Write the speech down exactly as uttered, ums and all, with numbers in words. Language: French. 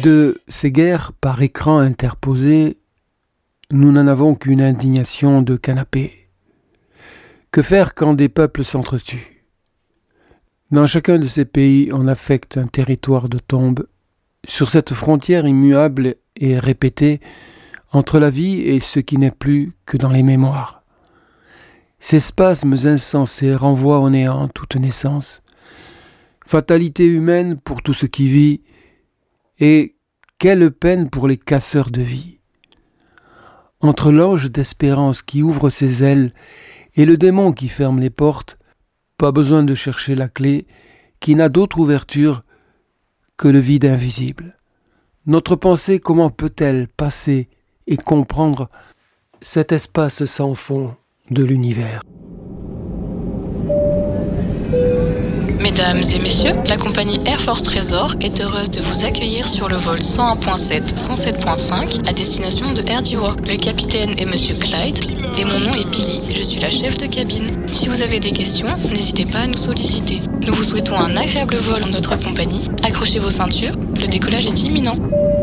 De ces guerres par écran interposé, nous n'en avons qu'une indignation de canapé. Que faire quand des peuples s'entretuent ? Dans chacun de ces pays, on affecte un territoire de tombe, sur cette frontière immuable et répétée entre la vie et ce qui n'est plus que dans les mémoires. Ces spasmes insensés renvoient au néant toute naissance, fatalité humaine pour tout ce qui vit, et quelle peine pour les casseurs de vie. Entre l'ange d'espérance qui ouvre ses ailes et le démon qui ferme les portes, pas besoin de chercher la clé qui n'a d'autre ouverture que le vide invisible. Notre pensée, comment peut-elle passer et comprendre cet espace sans fond de l'univers ? Mesdames et messieurs, la compagnie Air Force Trésor est heureuse de vous accueillir sur le vol cent un point sept, cent sept point cinq à destination de Erdua. Le capitaine est Monsieur Clyde et mon nom est Billy, je suis la chef de cabine. Si vous avez des questions, n'hésitez pas à nous solliciter. Nous vous souhaitons un agréable vol en notre compagnie. Accrochez vos ceintures, le décollage est imminent.